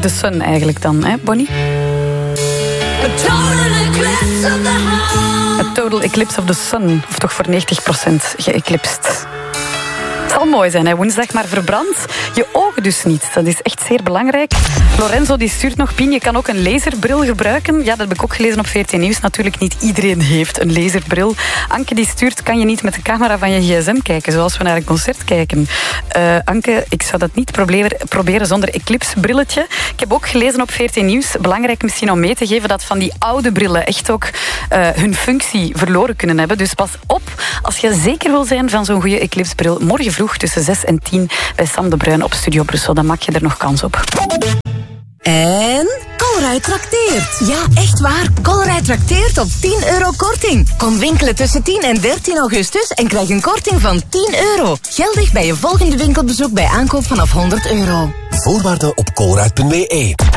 the sun eigenlijk dan, hè, Bonnie? A total eclipse of the sun. Of toch voor 90% geëclipsed. Het zal mooi zijn, hè, woensdag, maar verbrand je ogen dus niet. Dat is echt zeer belangrijk. Lorenzo die stuurt nog, Pien, je kan ook een laserbril gebruiken. Ja, dat heb ik ook gelezen op VRT Nieuws. Natuurlijk niet iedereen heeft een laserbril. Anke die stuurt, kan je niet met de camera van je gsm kijken, zoals we naar een concert kijken. Anke, ik zou dat niet proberen zonder eclipse-brilletje. Ik heb ook gelezen op VRT Nieuws, belangrijk misschien om mee te geven, dat van die oude brillen echt ook hun functie verloren kunnen hebben. Dus pas op, als je zeker wil zijn van zo'n goede eclipse-bril, morgen vroeg tussen 6 en 10 bij Sam de Bruin op Studio Brussel. Dan maak je er nog kans op. En Colruyt trakteert. Ja, echt waar. Colruyt trakteert op €10 korting. Kom winkelen tussen 10 en 13 augustus en krijg een korting van €10. Geldig bij je volgende winkelbezoek bij aankoop vanaf €100. Voorwaarden op colruyt.be.